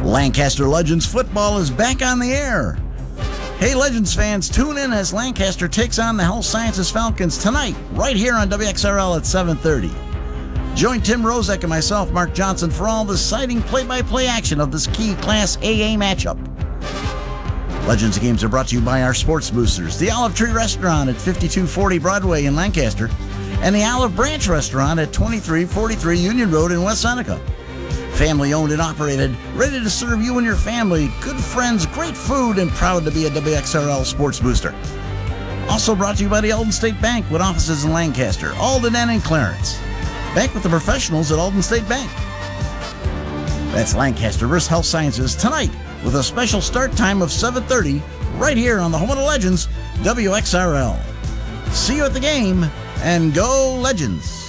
Lancaster Legends football is back on the air. Hey, Legends fans, tune in as Lancaster takes on the Health Sciences Falcons tonight, right here on WXRL at 7:30. Join Tim Rozek and myself, Mark Johnson, for all the exciting play-by-play action of this key Class AA matchup. Legends games are brought to you by our sports boosters, the Olive Tree Restaurant at 5240 Broadway in Lancaster, and the Olive Branch Restaurant at 2343 Union Road in West Seneca. Family owned and operated, ready to serve you and your family, good friends, great food, and proud to be a WXRL sports booster. Also brought to you by the Alden State Bank with offices in Lancaster, Alden, and Clarence. Bank with the professionals at Alden State Bank. That's Lancaster vs. Health Sciences tonight with a special start time of 7:30 right here on the home of the Legends, WXRL. See you at the game, and go Legends!